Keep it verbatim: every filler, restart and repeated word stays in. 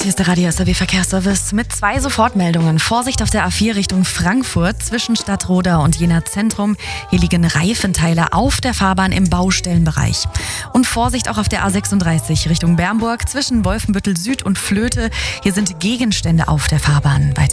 Hier ist der Radio S R W Verkehrsservice mit zwei Sofortmeldungen. Vorsicht auf der A vier Richtung Frankfurt zwischen Stadtroda und Jena Zentrum. Hier liegen Reifenteile auf der Fahrbahn im Baustellenbereich. Und Vorsicht auch auf der A sechsunddreißig Richtung Bernburg zwischen Wolfenbüttel Süd und Flöte. Hier sind Gegenstände auf der Fahrbahn. Weiter